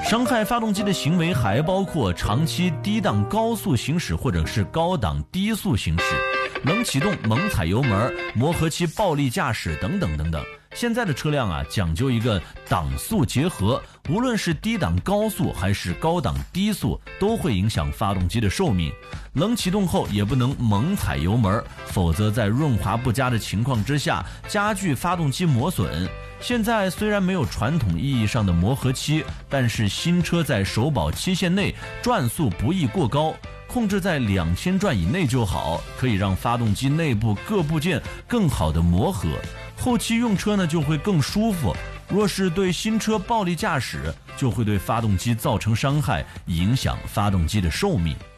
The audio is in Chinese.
伤害发动机的行为还包括长期低档高速行驶或者是高档低速行驶、冷启动、猛踩油门、磨合期暴力驾驶等等等等。现在的车辆啊，讲究一个档速结合，无论是低档高速还是高档低速，都会影响发动机的寿命。冷启动后也不能猛踩油门，否则在润滑不佳的情况之下，加剧发动机磨损。现在虽然没有传统意义上的磨合期，但是新车在首保期限内转速不宜过高，控制在2000转以内就好，可以让发动机内部各部件更好的磨合，后期用车呢就会更舒服。若是对新车暴力驾驶，就会对发动机造成伤害，影响发动机的寿命。